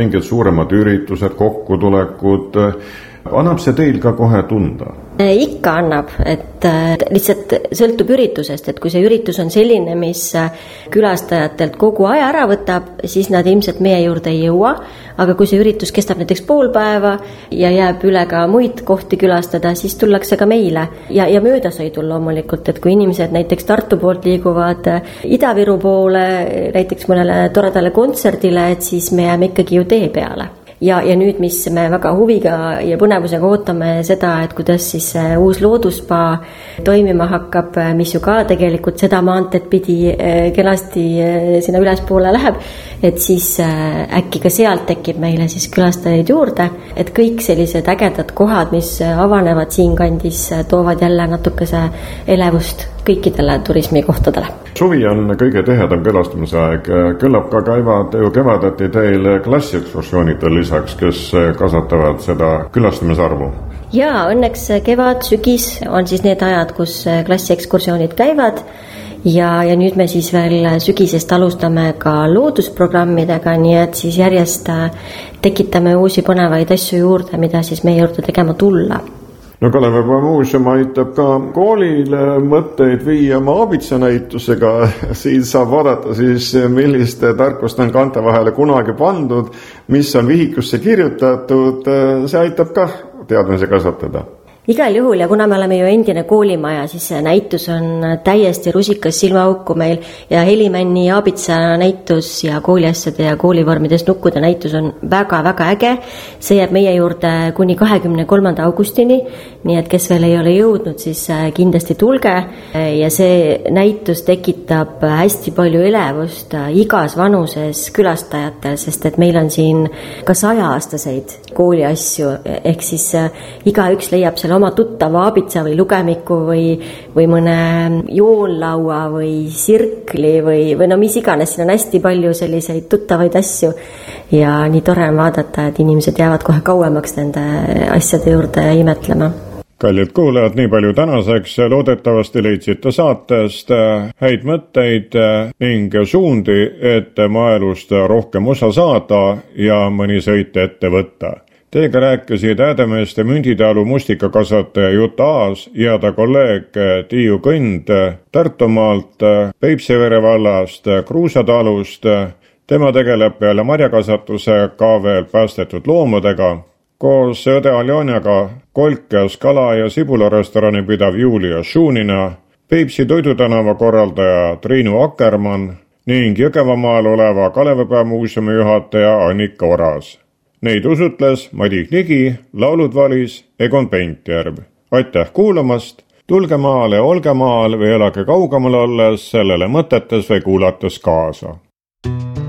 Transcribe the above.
mingid suuremad üritused, kokkutulekud, annab see teil ka kohe tunda? Ikka annab, et lihtsalt sõltub üritusest, et kui see üritus on selline, mis külastajatelt kogu aja ära võtab, siis nad ilmselt meie juurde ei jõua, aga kui see üritus kestab näiteks pool päeva ja jääb üle ka muid kohti külastada, siis tullakse ka meile ja möödasõidul loomulikult, et kui inimesed näiteks Tartu poolt liiguvad Ida-Viru poole, näiteks mõnele toredale kontserdile, et siis me jääme ikkagi ju tee peale. Ja nüüd, mis me väga huviga ja põnevusega ootame seda, et kuidas siis uus loodusspa toimima hakkab, mis ju ka tegelikult seda maanteed pidi kenasti sinna ülespoole läheb, et siis äkki ka sealt tekib meile siis külastajaid juurde, et kõik sellised ägedad kohad, mis avanevad siinkandis, toovad jälle natukese elevust kõikidele turismikohtadele. Suvi on kõige tihedam külastamise aeg. Küllap ka käivad ju kevadeti teil klassiekskursioonidel lisaks, kes kasvatavad seda külastamisarvu? Jaa, õnneks kevad, sügis on siis need ajad, kus klassiekskursioonid käivad ja nüüd me siis veel sügisest alustame ka loodusprogrammidega, nii et siis järjest tekitame uusi põnevaid asju juurde, mida siis meie juurde tegema tulla. No Kalevipoja muuseum aitab ka koolile mõtteid viia Maabitsa näitusega. Siin saab vaadata siis, milliste tarkust on kante vahele kunagi pandud, mis on vihikusse kirjutatud. See aitab ka teadmise kasvatada. Igal juhul ja kuna me oleme ju endine koolimaja, siis see näitus on täiesti rusikas silmaauku meil ja Helimänni Aabitsa näitus ja kooliasjade ja koolivormidest nukkude näitus on väga-väga äge. See jääb meie juurde kuni 23. augustini, nii et kes veel ei ole jõudnud, siis kindlasti tulge ja see näitus tekitab hästi palju elevust igas vanuses külastajatel, sest et meil on siin ka 100-aastaseid kooliasju, ehk siis igaüks leiab selle oma tuttava aabitsa või lugemiku või mõne joonlaua või sirkli või no mis iganes, siin on hästi palju selliseid tuttavaid asju ja nii tore on vaadata, et inimesed jäävad kohe kauemaks nende asjade juurde imetlema. Kallid kuulajad, nii palju tänaseks. Loodetavasti leidsite saatest häid mõtteid ning suundi, et maaelust rohkem osa saada ja mõni sõit ette võtta. Teiega rääkisid Häädemeeste Münditalu mustikakasvataja Juta Aas ja ta kolleeg Tiiu Kõnd Tartumaalt, Peipsivere vallast, Kruusatalust. Tema tegeleb peale marjakasvatuse ka veel päästetud loomadega. Koos õde Aljonaga Kolkjas kala- ja sibularestorani pidav Julia Šunina, Peipsi toidutänava korraldaja Triinu Akkermann ning Jõgevamaal oleva Kalevipoja muuseumi juhataja Annika Oras. Neid usutles Madis Ligi, laulud valis Egon Pentjärv. Aitäh kuulamast, tulge maale, olge maal või elage kaugemal olles sellele mõtetes või kuulates kaasa.